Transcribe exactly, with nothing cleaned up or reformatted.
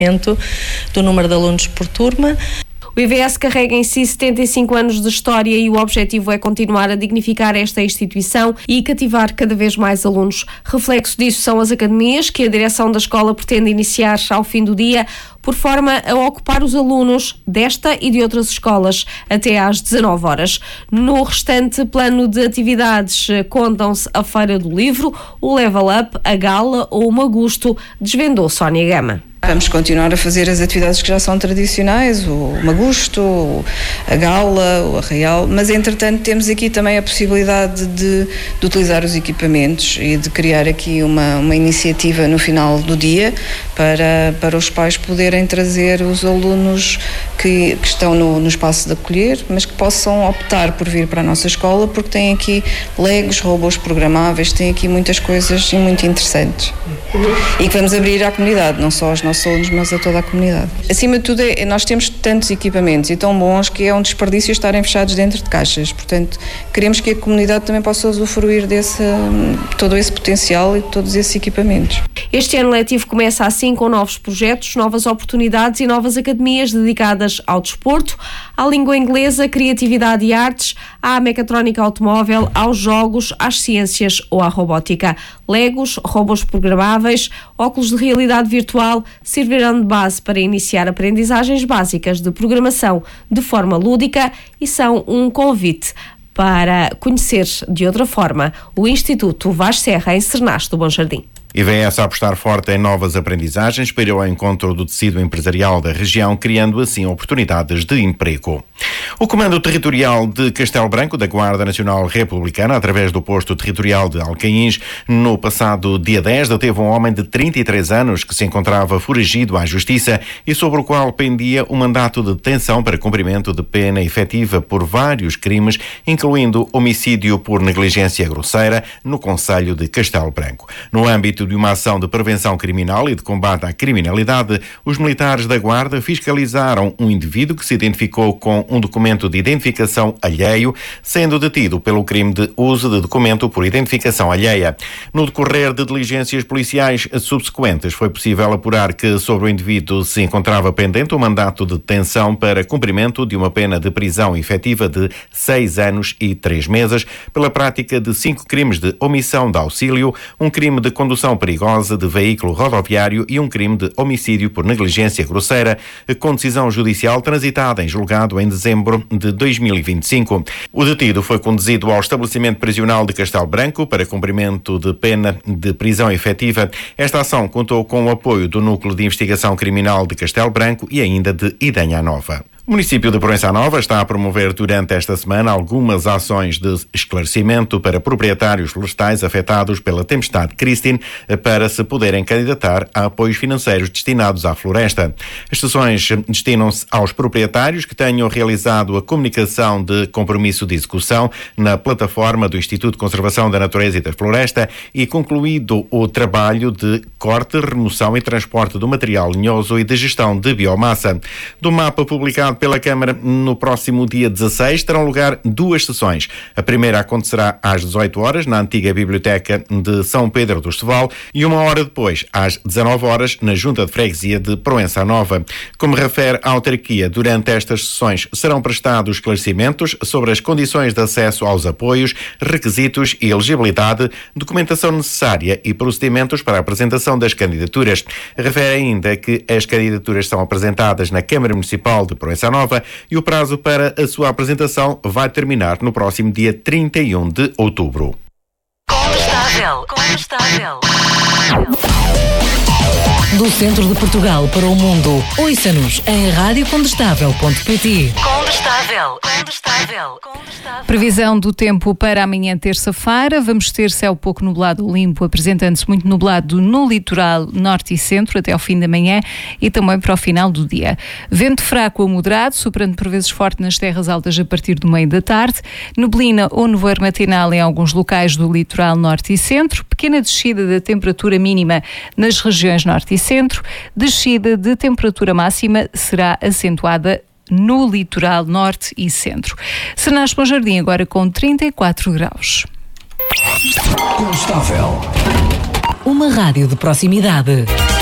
do número de alunos por turma. O I V S carrega em si setenta e cinco anos de história e o objetivo é continuar a dignificar esta instituição e cativar cada vez mais alunos. Reflexo disso são as academias que a direção da escola pretende iniciar ao fim do dia, por forma a ocupar os alunos desta e de outras escolas até às dezanove horas. No restante plano de atividades contam-se a Feira do Livro, o Level Up, a Gala ou o Magusto, desvendou Sónia Gama. Vamos continuar a fazer as atividades que já são tradicionais, o Magusto, a Gala, o Arraial, mas entretanto temos aqui também a possibilidade de, de utilizar os equipamentos e de criar aqui uma, uma iniciativa no final do dia para, para os pais poderem trazer os alunos que, que estão no, no espaço de acolher, mas que possam optar por vir para a nossa escola, porque tem aqui legos, robôs programáveis, tem aqui muitas coisas muito interessantes. E que vamos abrir à comunidade, não só aos nossos alunos, mas a toda a comunidade. Acima de tudo, é, nós temos tantos equipamentos e tão bons que é um desperdício estarem fechados dentro de caixas. Portanto, queremos que a comunidade também possa usufruir desse, todo esse potencial e de todos esses equipamentos. Este ano letivo começa assim com novos projetos, novas oportunidades e novas academias dedicadas ao desporto, à língua inglesa, criatividade e artes, à mecatrónica automóvel, aos jogos, às ciências ou à robótica. Legos, robôs programáveis, óculos de realidade virtual servirão de base para iniciar aprendizagens básicas de programação de forma lúdica e são um convite para conhecer de outra forma o Instituto Vaz Serra em Cernache do Bom Jardim. I V S a apostar forte em novas aprendizagens para o encontro do tecido empresarial da região, criando assim oportunidades de emprego. O Comando Territorial de Castelo Branco, da Guarda Nacional Republicana, através do posto territorial de Alcaíns, no passado dia dez, deteve um homem de trinta e três anos que se encontrava foragido à Justiça e sobre o qual pendia um mandato de detenção para cumprimento de pena efetiva por vários crimes, incluindo homicídio por negligência grosseira, no concelho de Castelo Branco. No âmbito de uma ação de prevenção criminal e de combate à criminalidade, os militares da Guarda fiscalizaram um indivíduo que se identificou com um documento de identificação alheio, sendo detido pelo crime de uso de documento por identificação alheia. No decorrer de diligências policiais subsequentes, foi possível apurar que sobre o indivíduo se encontrava pendente um mandato de detenção para cumprimento de uma pena de prisão efetiva de seis anos e três meses pela prática de cinco crimes de omissão de auxílio, um crime de condução perigosa de veículo rodoviário e um crime de homicídio por negligência grosseira, com decisão judicial transitada em julgado em dezembro de dois mil e vinte e cinco. O detido foi conduzido ao estabelecimento prisional de Castelo Branco para cumprimento de pena de prisão efetiva. Esta ação contou com o apoio do Núcleo de Investigação Criminal de Castelo Branco e ainda de Idanha Nova. O município de Proença Nova está a promover durante esta semana algumas ações de esclarecimento para proprietários florestais afetados pela tempestade Christine para se poderem candidatar a apoios financeiros destinados à floresta. As sessões destinam-se aos proprietários que tenham realizado a comunicação de compromisso de execução na plataforma do Instituto de Conservação da Natureza e da Floresta e concluído o trabalho de corte, remoção e transporte do material linhoso e de gestão de biomassa. Do mapa publicado pela Câmara no próximo dia dezasseis, terão lugar duas sessões. A primeira acontecerá às dezoito horas na antiga Biblioteca de São Pedro do Esteval e uma hora depois, às dezanove horas, na Junta de Freguesia de Proença Nova. Como refere a autarquia, durante estas sessões serão prestados esclarecimentos sobre as condições de acesso aos apoios, requisitos e elegibilidade, documentação necessária e procedimentos para a apresentação das candidaturas. Refere ainda que as candidaturas são apresentadas na Câmara Municipal de Proença Nova e o prazo para a sua apresentação vai terminar no próximo dia trinta e um de outubro. Combustável. Combustável. Do centro de Portugal para o mundo, ouça-nos em rádio condestável ponto pt. Combustável. Combustável. Previsão do tempo para amanhã, terça-feira. Vamos ter céu pouco nublado limpo, apresentando-se muito nublado no litoral norte e centro até ao fim da manhã e também para o final do dia. Vento fraco ou moderado, soprando por vezes forte nas terras altas a partir do meio da tarde. Neblina ou nevoeiro matinal em alguns locais do litoral norte e centro. Pequena descida da temperatura mínima nas regiões norte e centro. Descida de temperatura máxima será acentuada no litoral norte e centro. Cernache Bom Jardim agora com trinta e quatro graus. Constável. Uma rádio de proximidade.